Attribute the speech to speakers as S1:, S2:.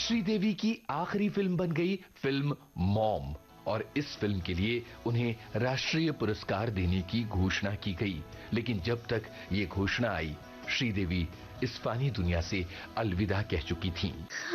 S1: श्रीदेवी की आखिरी फिल्म बन गई फिल्म मॉम, और इस फिल्म के लिए उन्हें राष्ट्रीय पुरस्कार देने की घोषणा की गई। लेकिन जब तक ये घोषणा आई, श्रीदेवी इस फानी दुनिया से अलविदा कह चुकी थीं।